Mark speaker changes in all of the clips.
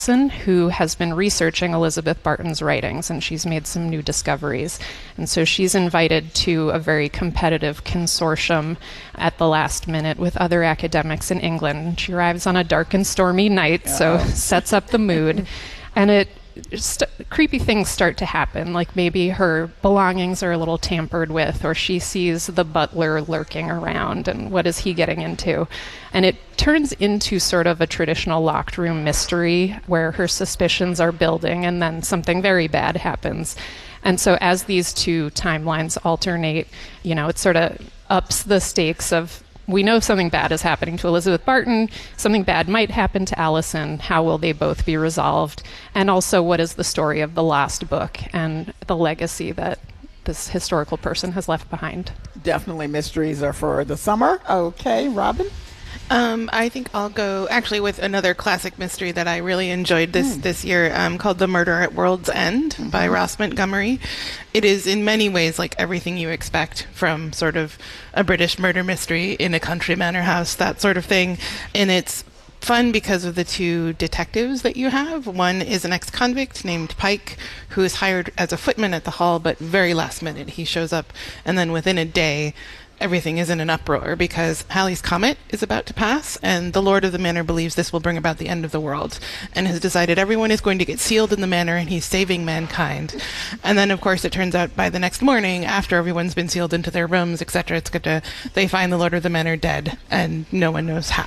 Speaker 1: who has been researching Elizabeth Barton's writings, and she's made some new discoveries. And so she's invited to a very competitive consortium at the last minute with other academics in England. She arrives on a dark and stormy night, so sets up the mood. And creepy things start to happen, like maybe her belongings are a little tampered with, or she sees the butler lurking around, and what is he getting into? And it turns into sort of a traditional locked room mystery where her suspicions are building, and then something very bad happens. And so as these two timelines alternate, it sort of ups the stakes of, we know something bad is happening to Elizabeth Barton, something bad might happen to Allison, how will they both be resolved? And also, what is the story of the lost book and the legacy that this historical person has left behind?
Speaker 2: Definitely mysteries are for the summer. Okay, Robin?
Speaker 3: I think I'll go actually with another classic mystery that I really enjoyed this year, called The Murder at World's End by Ross Montgomery. It is in many ways like everything you expect from sort of a British murder mystery in a country manor house, that sort of thing. And it's fun because of the two detectives that you have. One is an ex-convict named Pike, who is hired as a footman at the Hall, but very last minute he shows up, and then within a day everything is in an uproar because Halley's Comet is about to pass, and the Lord of the Manor believes this will bring about the end of the world, and has decided everyone is going to get sealed in the manor, and he's saving mankind. And then, of course, it turns out by the next morning, after everyone's been sealed into their rooms, etc., they find the Lord of the Manor dead, and no one knows how.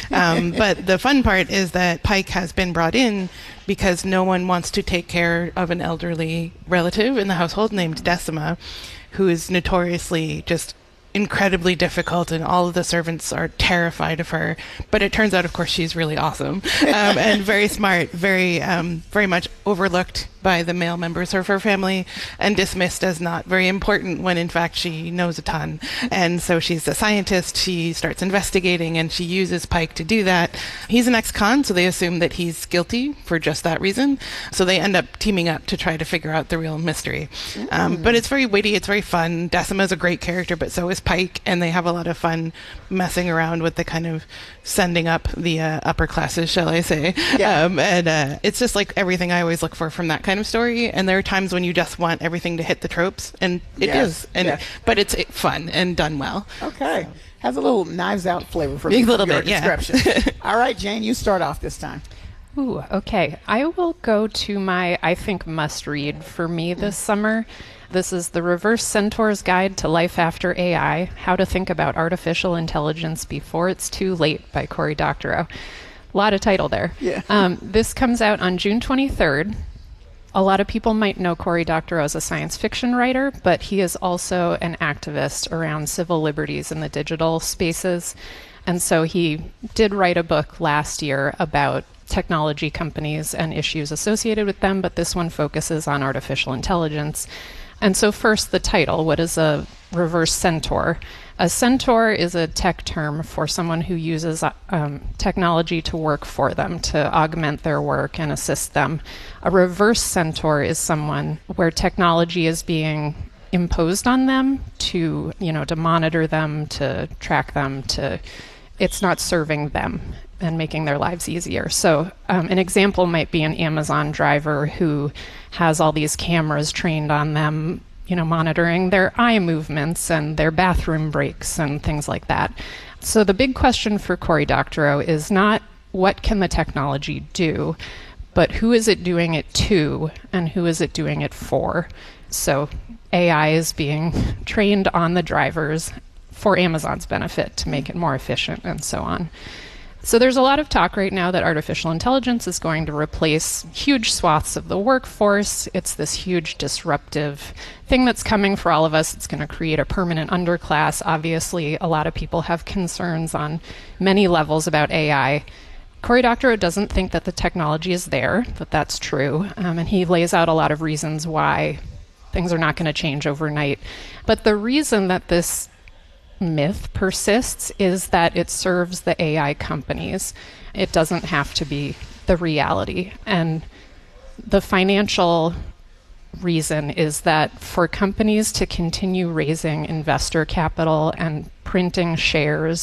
Speaker 3: But the fun part is that Pike has been brought in because no one wants to take care of an elderly relative in the household named Decima, who is notoriously just incredibly difficult, and all of the servants are terrified of her. But it turns out, of course, she's really awesome and very smart, very much overlooked by the male members of her family and dismissed as not very important when in fact she knows a ton. And so she's a scientist, she starts investigating, and she uses Pike to do that. He's an ex-con, so they assume that he's guilty for just that reason. So they end up teaming up to try to figure out the real mystery. But it's very witty, it's very fun. Decima's a great character, but so is Pike, and they have a lot of fun messing around with the kind of sending up the upper classes, shall I say. Yeah. And it's just like everything I always look for from that kind of story. And there are times when you just want everything to hit the tropes, and it is. And but it's fun and done well.
Speaker 2: Okay. So. Has a little Knives Out flavor for
Speaker 3: a little
Speaker 2: your
Speaker 3: bit,
Speaker 2: description. Yeah. All right, Jane, you start off this time.
Speaker 1: Ooh, okay. I will go to my, I think, must-read for me this summer. This is The Reverse Centaur's Guide to Life After AI, How to Think About Artificial Intelligence Before It's Too Late by Cory Doctorow. A lot of title there. Yeah. This comes out on June 23rd. A lot of people might know Cory Doctorow as a science fiction writer, but he is also an activist around civil liberties in the digital spaces. And so he did write a book last year about technology companies and issues associated with them, but this one focuses on artificial intelligence. And so first, the title. What is a reverse centaur? A centaur is a tech term for someone who uses technology to work for them, to augment their work and assist them. A reverse centaur is someone where technology is being imposed on them to monitor them, to track them, it's not serving them and making their lives easier. So an example might be an Amazon driver who has all these cameras trained on them, monitoring their eye movements and their bathroom breaks and things like that. So the big question for Cory Doctorow is not what can the technology do, but who is it doing it to and who is it doing it for? So AI is being trained on the drivers for Amazon's benefit to make it more efficient and so on. So there's a lot of talk right now that artificial intelligence is going to replace huge swaths of the workforce. It's this huge disruptive thing that's coming for all of us. It's going to create a permanent underclass. Obviously, a lot of people have concerns on many levels about AI. Cory Doctorow doesn't think that the technology is there, that that's true, and he lays out a lot of reasons why things are not going to change overnight. But the reason that this myth persists is that it serves the AI companies. It doesn't have to be the reality. And the financial reason is that for companies to continue raising investor capital and printing shares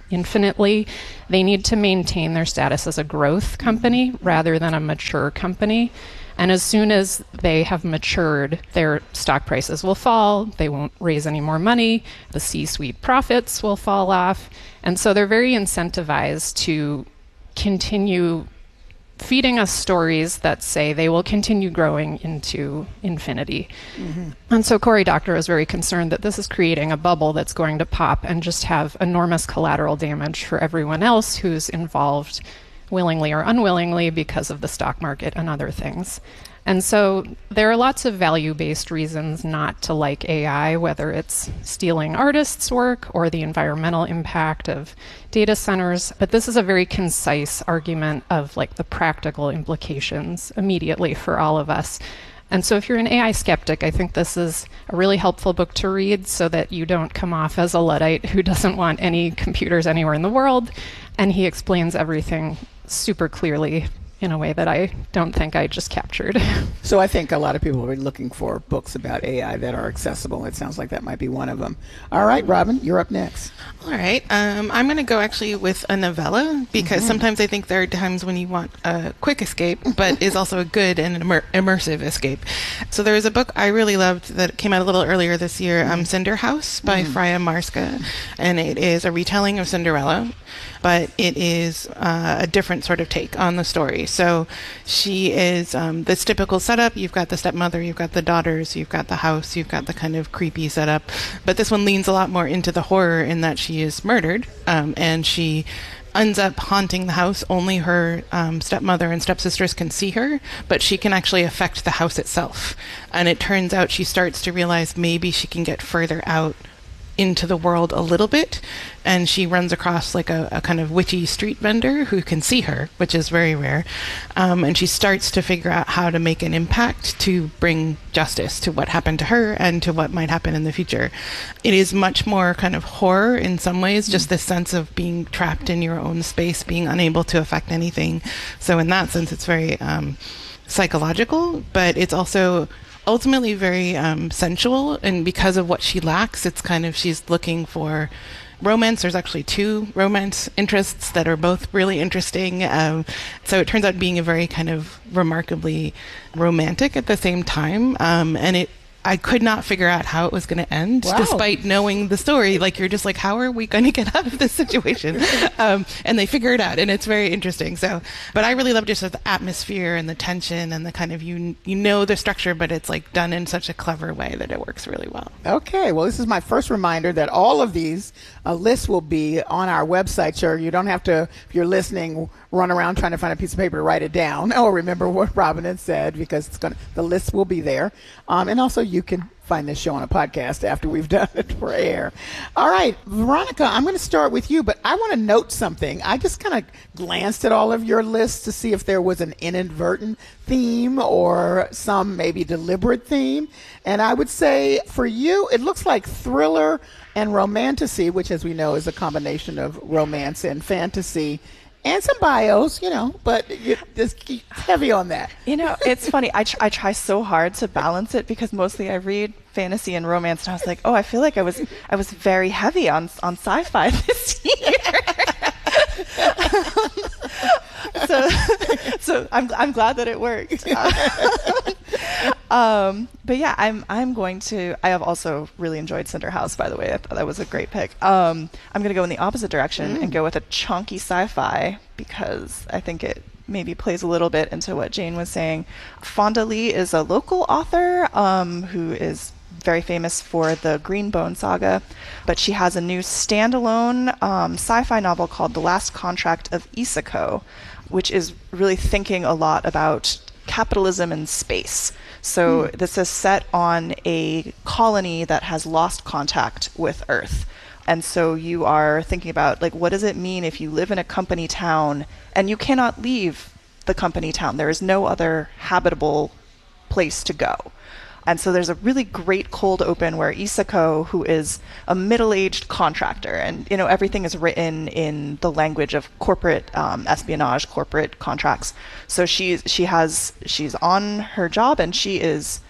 Speaker 1: infinitely. They need to maintain their status as a growth company rather than a mature company. And as soon as they have matured, their stock prices will fall. They won't raise any more money. The C-suite profits will fall off. And so they're very incentivized to continue feeding us stories that say they will continue growing into infinity. And so Cory Doctorow is very concerned that this is creating a bubble that's going to pop and just have enormous collateral damage for everyone else who's involved willingly or unwillingly because of the stock market and other things. And so there are lots of value-based reasons not to like AI, whether it's stealing artists' work or the environmental impact of data centers. But this is a very concise argument of like the practical implications immediately for all of us. And so if you're an AI skeptic, I think this is a really helpful book to read so that you don't come off as a Luddite who doesn't want any computers anywhere in the world. And he explains everything super clearly in a way that I don't think I just captured.
Speaker 2: So I think a lot of people are looking for books about AI that are accessible. It sounds like that might be one of them. All right, Robin, you're up next.
Speaker 3: All right. I'm going to go actually with a novella because sometimes I think there are times when you want a quick escape, but is also a good and immersive escape. So there was a book I really loved that came out a little earlier this year, Cinder House by Freya Marska, and it is a retelling of Cinderella, but it is a different sort of take on the story. So she is this typical setup. You've got the stepmother, you've got the daughters, you've got the house, you've got the kind of creepy setup. But this one leans a lot more into the horror in that she is murdered, and she ends up haunting the house. Only her stepmother and stepsisters can see her, but she can actually affect the house itself. And it turns out she starts to realize maybe she can get further out into the world a little bit, and she runs across like a kind of witchy street vendor who can see her, which is very rare, and she starts to figure out how to make an impact to bring justice to what happened to her and to what might happen in the future. It is much more kind of horror in some ways, just this sense of being trapped in your own space, being unable to affect anything. So in that sense, it's very psychological, but it's also ultimately very sensual, and because of what she lacks, it's kind of, she's looking for romance. There's actually 2 romance interests that are both really interesting. So it turns out being a very kind of remarkably romantic at the same time. And I could not figure out how it was going to end, despite knowing the story. Like, you're just like, how are we going to get out of this situation? And they figure it out, and it's very interesting. So, but I really love just the atmosphere and the tension and the kind of, you know the structure, but it's like done in such a clever way that it works really well.
Speaker 2: Okay, well, this is my first reminder that all of these lists will be on our website. Sure, you don't have to, if you're listening, run around trying to find a piece of paper to write it down or remember what Robin had said, because the list will be there. And also you can find this show on a podcast after we've done it for air. All right, Veronica, I'm going to start with you, but I want to note something. I just kind of glanced at all of your lists to see if there was an inadvertent theme or some maybe deliberate theme. And I would say for you, it looks like thriller and romantasy, which, as we know, is a combination of romance and fantasy, and some bios, but just keep heavy on that.
Speaker 4: It's funny. I try so hard to balance it because mostly I read fantasy and romance, and I was like, I feel like I was very heavy on sci-fi this year. So I'm glad that it worked. But yeah, I'm going to. I have also really enjoyed Cinder House, by the way. I thought that was a great pick. I'm going to go in the opposite direction and go with a chunky sci-fi because I think it maybe plays a little bit into what Jane was saying. Fonda Lee is a local author who is very famous for the Greenbone saga, but she has a new standalone sci-fi novel called The Last Contract of Isako, which is really thinking a lot about capitalism and space. So this is set on a colony that has lost contact with Earth. And so you are thinking about, like, what does it mean if you live in a company town and you cannot leave the company town? There is no other habitable place to go. And so there's a really great cold open where Isako, who is a middle-aged contractor, and everything is written in the language of corporate espionage, corporate contracts. So she's on her job, and she is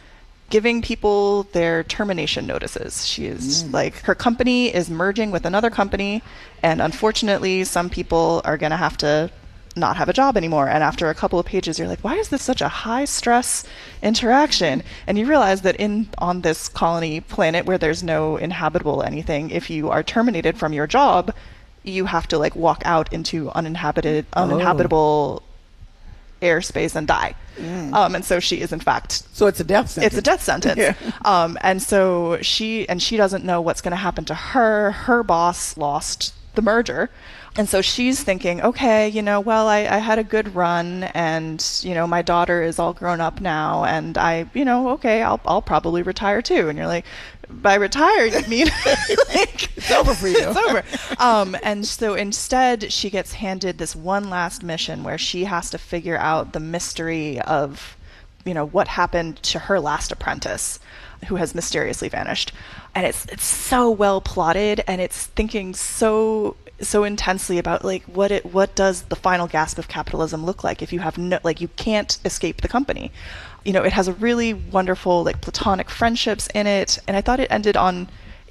Speaker 4: giving people their termination notices. She is like, her company is merging with another company, and unfortunately some people are going to have to not have a job anymore. And after a couple of pages, you're like, why is this such a high stress interaction? And you realize that on this colony planet where there's no inhabitable anything, if you are terminated from your job, you have to like walk out into uninhabitable airspace and die. And so she is in fact,
Speaker 2: so it's a death sentence.
Speaker 4: It's a death sentence. Yeah. And so she doesn't know what's going to happen to her. Her boss lost the merger. And so she's thinking, okay, well, I had a good run, and, my daughter is all grown up now, and okay, I'll probably retire too. And you're like, by retire, you mean like,
Speaker 2: it's over for you.
Speaker 4: It's over. And so instead, she gets handed this one last mission where she has to figure out the mystery of, what happened to her last apprentice, who has mysteriously vanished. And it's so well plotted, and it's thinking so intensely about like what does the final gasp of capitalism look like if you have you can't escape the company. It has a really wonderful like platonic friendships in it, and I thought it ended on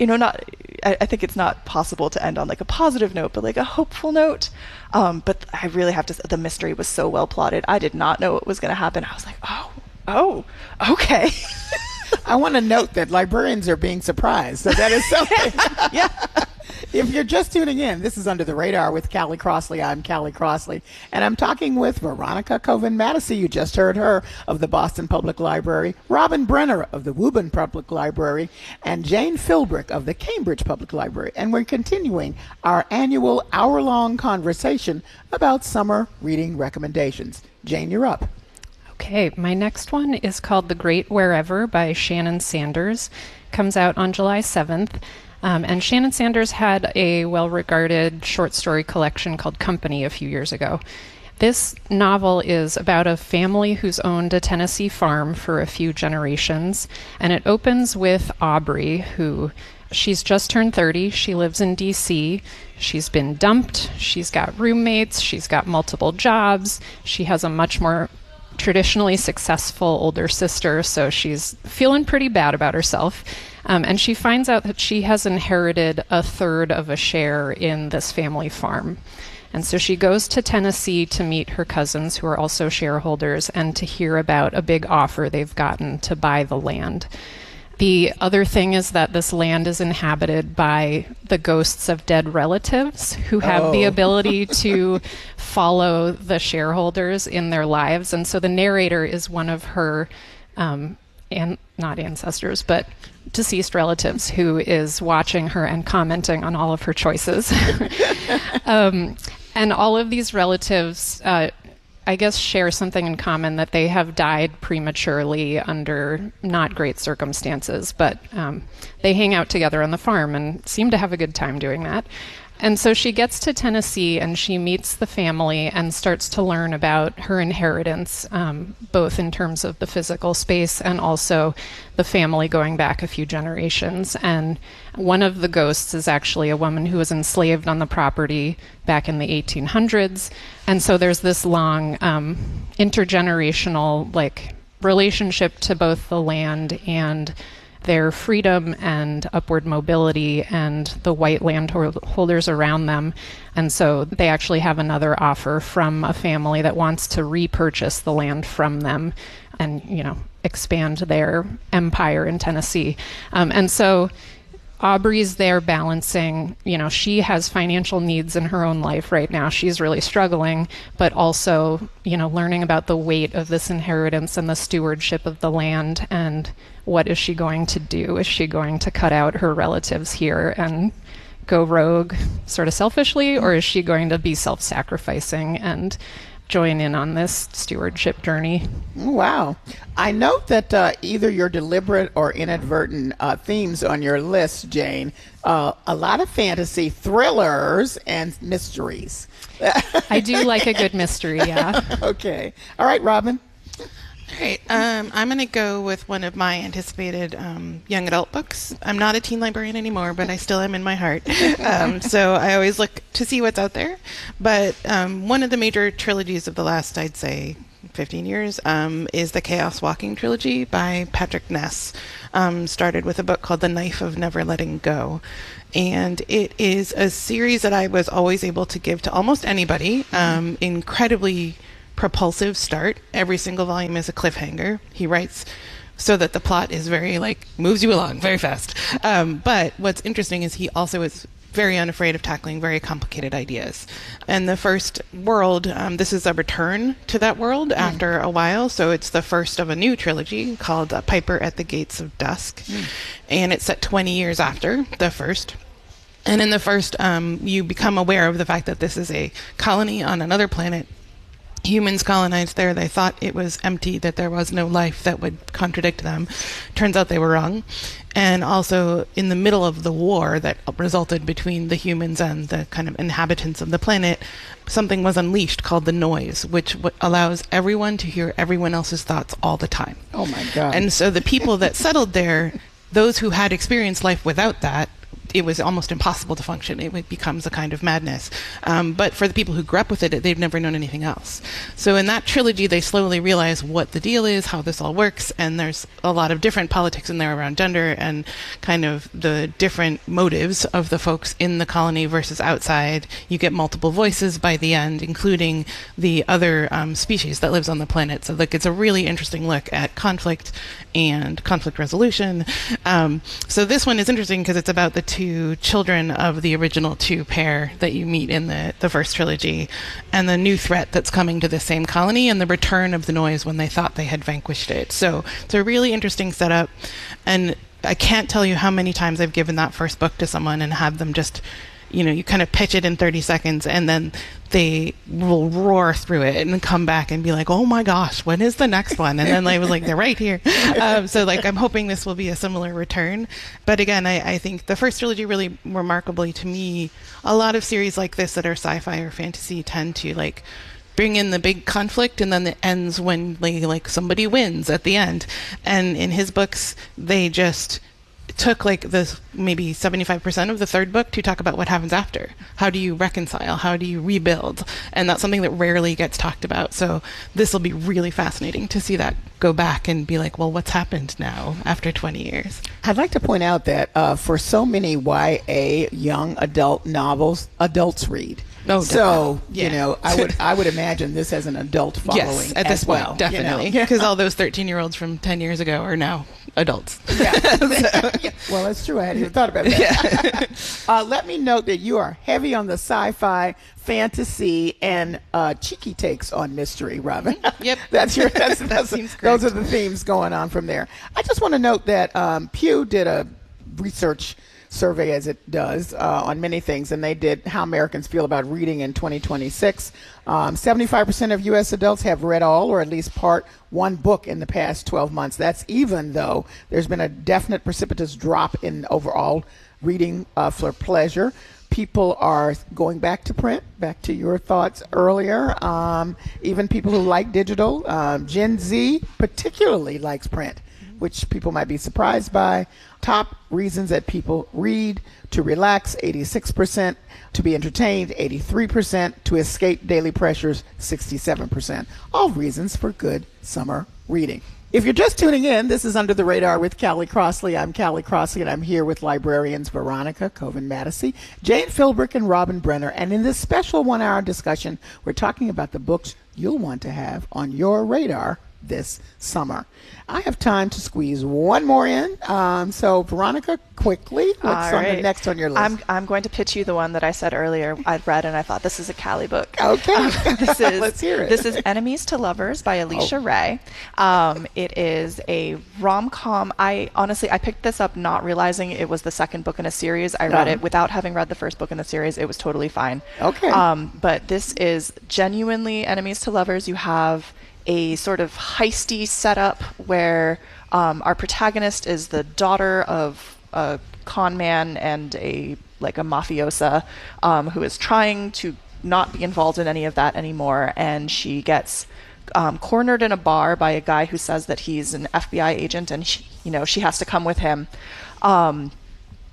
Speaker 4: I think it's not possible to end on like a positive note, but like a hopeful note. But I really have to say, the mystery was so well plotted. I did not know what was going to happen. I was like, oh, okay.
Speaker 2: I want to note that librarians are being surprised. So that is something.
Speaker 4: Yeah.
Speaker 2: If you're just tuning in, this is Under the Radar with Callie Crossley. I'm Callie Crossley, and I'm talking with Veronica Coven-Matteson. You just heard her of the Boston Public Library, Robin Brenner of the Woburn Public Library, and Jane Philbrick of the Cambridge Public Library. And we're continuing our annual hour-long conversation about summer reading recommendations. Jane, you're up.
Speaker 1: Okay, my next one is called The Great Wherever by Shannon Sanders. Comes out on July 7th. And Shannon Sanders had a well-regarded short story collection called Company a few years ago. This novel is about a family who's owned a Tennessee farm for a few generations, and it opens with Aubrey, who she's just turned 30. She lives in D.C. She's been dumped. She's got roommates. She's got multiple jobs. She has a much more traditionally successful older sister, so she's feeling pretty bad about herself. And she finds out that she has inherited a third of a share in this family farm. And so she goes to Tennessee to meet her cousins, who are also shareholders, and to hear about a big offer they've gotten to buy the land. The other thing is that this land is inhabited by the ghosts of dead relatives who have the ability to follow the shareholders in their lives. And so the narrator is one of her, not ancestors, but deceased relatives, who is watching her and commenting on all of her choices. And all of these relatives, I guess, share something in common, that they have died prematurely under not great circumstances, but they hang out together on the farm and seem to have a good time doing that. And so she gets to Tennessee and she meets the family and starts to learn about her inheritance, both in terms of the physical space and also the family going back a few generations. And one of the ghosts is actually a woman who was enslaved on the property back in the 1800s. And so there's this long intergenerational relationship to both the land and their freedom and upward mobility and the white landholders around them. And so they actually have another offer from a family that wants to repurchase the land from them and, expand their empire in Tennessee. And so Aubrey's there balancing, she has financial needs in her own life right now. She's really struggling, but also, learning about the weight of this inheritance and the stewardship of the land, and what is she going to do? Is she going to cut out her relatives here and go rogue sort of selfishly, or is she going to be self-sacrificing and join in on this stewardship journey?
Speaker 2: Wow. I note that either your deliberate or inadvertent themes on your list, Jane, a lot of fantasy, thrillers, and mysteries.
Speaker 1: I do like a good mystery, yeah.
Speaker 2: Okay. All right, Robin.
Speaker 3: All right. I'm going to go with one of my anticipated young adult books. I'm not a teen librarian anymore, but I still am in my heart. So I always look to see what's out there. But one of the major trilogies of the last, I'd say, 15 years, is the Chaos Walking trilogy by Patrick Ness. Started with a book called The Knife of Never Letting Go. And it is a series that I was always able to give to almost anybody. Incredibly propulsive start. Every single volume is a cliffhanger. He writes so that the plot is very, moves you along very fast. But what's interesting is he also is very unafraid of tackling very complicated ideas. And the first world, this is a return to that world after a while. So it's the first of a new trilogy called Piper at the Gates of Dusk. And it's set 20 years after the first. And in the first, you become aware of the fact that this is a colony on another planet. Humans colonized there. They thought it was empty, that there was no life that would contradict them. Turns out they were wrong. And also, in the middle of the war that resulted between the humans and the kind of inhabitants of the planet, something was unleashed called the noise, which allows everyone to hear everyone else's thoughts all the time.
Speaker 2: Oh my God.
Speaker 3: And so the people that settled there, those who had experienced life without that, it was almost impossible to function. It becomes a kind of madness. But for the people who grew up with it, they've never known anything else. So in that trilogy, they slowly realize what the deal is, how this all works, and there's a lot of different politics in there around gender and kind of the different motives of the folks in the colony versus outside. You get multiple voices by the end, including the other species that lives on the planet. So it's a really interesting look at conflict and conflict resolution. So this one is interesting because it's about the two children of the original two pair that you meet in the first trilogy, and the new threat that's coming to the same colony, and the return of the noise when they thought they had vanquished it. So it's a really interesting setup, and I can't tell you how many times I've given that first book to someone and had them just, you kind of pitch it in 30 seconds, and then they will roar through it and then come back and be like, oh my gosh, when is the next one? And then I was like, they're right here. So I'm hoping this will be a similar return. But again, I think the first trilogy really remarkably to me, a lot of series like this that are sci-fi or fantasy tend to bring in the big conflict, and then it ends when somebody wins at the end. And in his books, they just took the maybe 75% of the third book to talk about what happens after. How do you reconcile? How do you rebuild? And that's something that rarely gets talked about. So this will be really fascinating to see that go back and be well, what's happened now after 20 years?
Speaker 2: I'd like to point out that for so many YA young adult novels, adults read.
Speaker 3: Oh,
Speaker 2: so
Speaker 3: yeah.
Speaker 2: I would imagine this has an adult following.
Speaker 3: Yes, at this point, definitely, because all those 13-year-olds from 10 years ago are now adults.
Speaker 2: Yeah. Well, that's true. I hadn't even thought about that. Yeah. Let me note that you are heavy on the sci-fi, fantasy, and cheeky takes on mystery, Robin.
Speaker 3: Yep.
Speaker 2: That
Speaker 3: seems great.
Speaker 2: Those are the themes going on from there. I just want to note that Pew did a research survey, as it does, on many things, and they did how Americans feel about reading in 2026. 75% of U.S. adults have read all or at least part one book in the past 12 months. That's even though there's been a definite precipitous drop in overall reading for pleasure. People are going back to print, back to your thoughts earlier. Even people who like digital. Gen Z particularly likes print, which people might be surprised by. Top reasons that people read: to relax, 86%, to be entertained, 83%, to escape daily pressures, 67%. All reasons for good summer reading. If you're just tuning in, this is Under the Radar with Callie Crossley. I'm Callie Crossley, and I'm here with librarians Veronica Coven-Mattisey, Jane Philbrick, and Robin Brenner. And in this special one-hour discussion, we're talking about the books you'll want to have on your radar this summer. I have time to squeeze one more in. So, Veronica, quickly, what's on the next on your list?
Speaker 4: I'm going to pitch you the one that I said earlier I'd read, and I thought this is a Callie book.
Speaker 2: Okay. Let's hear it.
Speaker 4: This is Enemies to Lovers by Alicia Ray. It is a rom-com. I picked this up not realizing it was the second book in a series. I read it without having read the first book in the series. It was totally fine.
Speaker 2: Okay.
Speaker 4: But this is genuinely Enemies to Lovers. You have a sort of heisty setup where our protagonist is the daughter of a con man and a mafiosa who is trying to not be involved in any of that anymore, and she gets cornered in a bar by a guy who says that he's an FBI agent, and she has to come with him.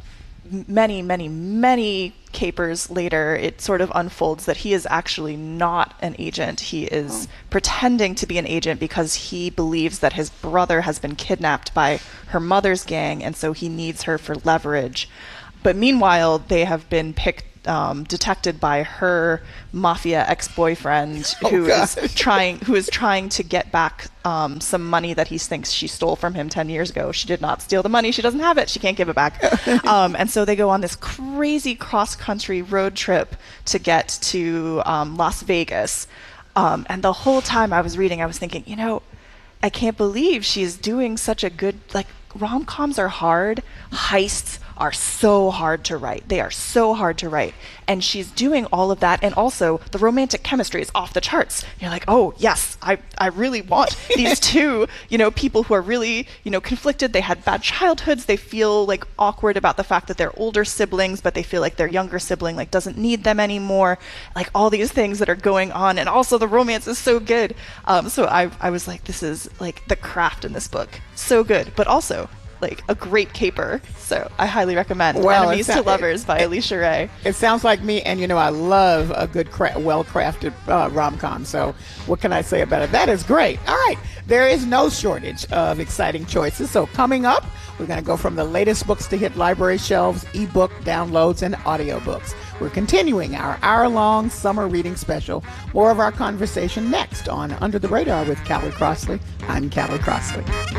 Speaker 4: many, many, many capers later, it sort of unfolds that he is actually not an agent. He is pretending to be an agent because he believes that his brother has been kidnapped by her mother's gang, and so he needs her for leverage. But meanwhile, they have been detected by her mafia ex-boyfriend who is trying to get back some money that he thinks she stole from him 10 years ago. She did not steal the money. She doesn't have it. She can't give it back. And so they go on this crazy cross-country road trip to get to Las Vegas. And the whole time I was reading, I was thinking, I can't believe she's doing such a good, rom-coms are hard. Heists are so hard to write. They are so hard to write. And she's doing all of that. And also the romantic chemistry is off the charts. You're like, oh yes, I really want these two, people who are really, conflicted. They had bad childhoods. They feel like awkward about the fact that they're older siblings, but they feel like their younger sibling doesn't need them anymore. Like all these things that are going on. And also the romance is so good. So I was like, this is like the craft in this book. So good, but also a great caper. So I highly recommend Enemies to Lovers by Alicia Ray.
Speaker 2: It sounds like me, and I love a good well-crafted rom-com. So what can I say about it? That is great. All right, there is no shortage of exciting choices. So coming up, we're going to go from the latest books to hit library shelves, ebook downloads, and audiobooks. We're continuing our hour-long summer reading special. More of our conversation next on Under the Radar with Callie Crossley. I'm Callie Crossley.